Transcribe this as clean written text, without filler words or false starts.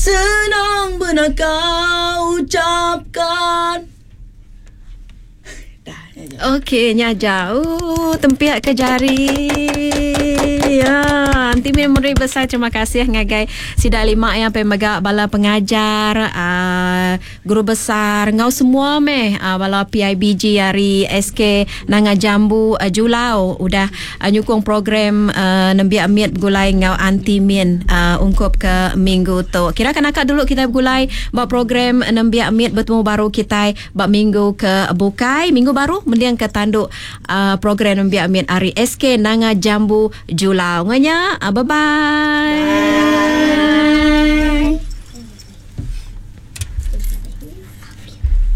senang benar kau ucapkan. Okey, nyaja. Tempiak ke jari. Ya, anti memori besar. Terima kasih ngagai Sida Lima yang pemegak bala pengajar, guru besar ngau semua bala PIBG hari SK Nanga Jambu Julau udah nyukung program nembiak miat gulai ngau anti min ungkup ke minggu tu. Kira kan akak dulu kita gulai buat program nembiak miat bertemu baru kita buat minggu ke bukai minggu baru mendiang ke tanduk program nembiak miat hari SK Nanga Jambu Julau. Nganya, bye-bye.